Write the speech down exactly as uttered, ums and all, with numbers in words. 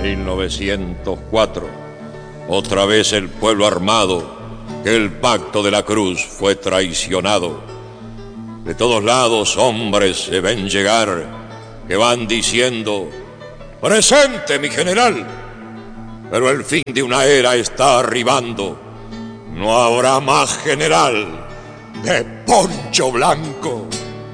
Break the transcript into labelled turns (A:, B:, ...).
A: mil novecientos cuatro. Otra vez el pueblo armado, que el pacto de la cruz fue traicionado. De todos lados hombres se ven llegar, que van diciendo: presente, mi general. Pero el fin de una era está arribando. No habrá más general de poncho blanco.